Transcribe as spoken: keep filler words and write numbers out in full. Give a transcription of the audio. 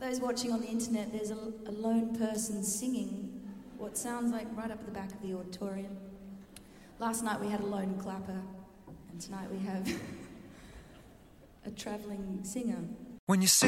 those watching on the internet, there's a, a lone person singing what sounds like right up at the back of the auditorium. Last night we had a lone clapper, and tonight we have a travelling singer. When you see